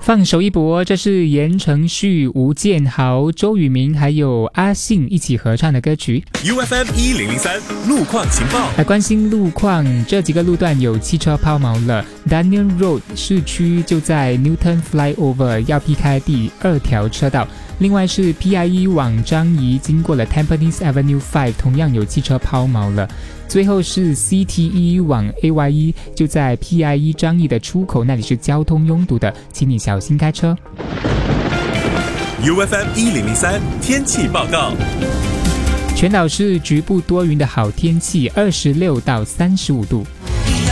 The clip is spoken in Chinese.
放手一搏，这是言承旭、吴建豪、周渝民还有阿信一起合唱的歌曲。 UFM 1003路况情报， 来关心路况，这几个路段有汽车抛锚了。Daniel Road 市区就在 Newton Flyover 要避开第2条车道。另外是 PIE 往樟宜经过了 Tampines Avenue 5， 同样有汽车抛锚了。最后是 CTE 往 AYE， 就在 PIE 樟宜的出口那里是交通拥堵的，请你小心开车。 UFM 1003天气报告， 全岛是局部多云的好天气，26到35度。